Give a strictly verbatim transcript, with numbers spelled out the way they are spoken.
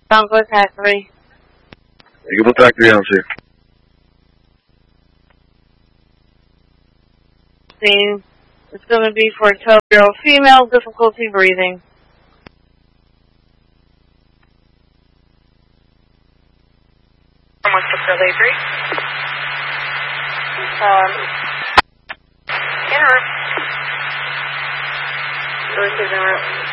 Southwest Factory. Eagle Factory, I'm here. Scene. It's going to be for a twelve-year-old female, difficulty breathing. What's the survey three? Um, in room. Room is in room.